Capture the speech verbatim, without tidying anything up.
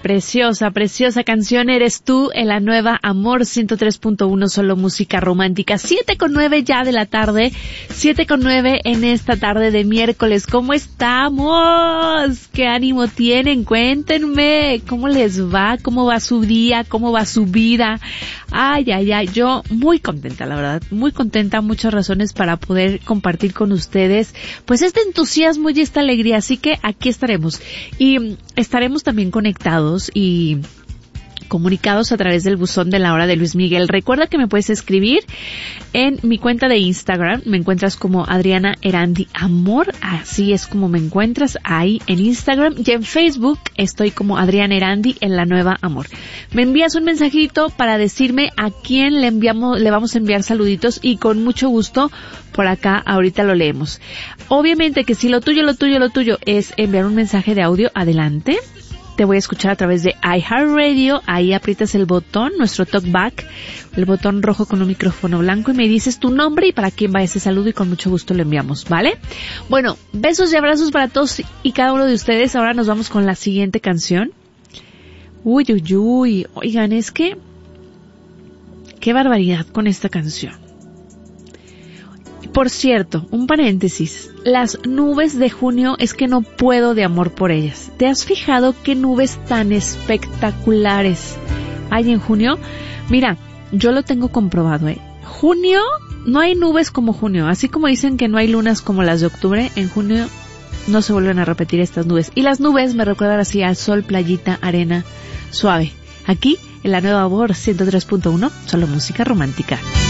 Preciosa, preciosa canción eres tú en la nueva Amor ciento tres punto uno, solo música romántica. Siete con nueve ya de la tarde, siete con nueve en esta tarde de miércoles. ¿Cómo estamos? ¿Qué ánimo tienen? Cuéntenme, ¿cómo les va? ¿Cómo va su día? ¿Cómo va su vida? Ay, ay, ay, yo muy contenta, la verdad, muy contenta, muchas razones para poder compartir con ustedes, pues este entusiasmo y esta alegría, así que aquí estaremos. Y estaremos también conectados y comunicados a través del buzón de la hora de Luis Miguel. Recuerda que me puedes escribir en mi cuenta de Instagram, me encuentras como Adriana Erandi Amor, así es como me encuentras ahí en Instagram, y en Facebook estoy como Adriana Erandi en la nueva Amor. Me envías un mensajito para decirme a quién le enviamos, le vamos a enviar saluditos y con mucho gusto por acá ahorita lo leemos. Obviamente que si lo tuyo, lo tuyo, lo tuyo es enviar un mensaje de audio, adelante. Te voy a escuchar a través de iHeartRadio, ahí aprietas el botón, nuestro talkback, el botón rojo con un micrófono blanco y me dices tu nombre y para quién va ese saludo y con mucho gusto lo enviamos, ¿vale? Bueno, besos y abrazos para todos y cada uno de ustedes. Ahora nos vamos con la siguiente canción. Uy, uy, uy, oigan, es que qué barbaridad con esta canción. Por cierto, un paréntesis, las nubes de junio es que no puedo de amor por ellas. ¿Te has fijado qué nubes tan espectaculares hay en junio? Mira, yo lo tengo comprobado, ¿eh? Junio, no hay nubes como junio. Así como dicen que no hay lunas como las de octubre, en junio no se vuelven a repetir estas nubes. Y las nubes me recuerdan así al sol, playita, arena, suave. Aquí, en la nueva Amor ciento tres punto uno, solo música romántica.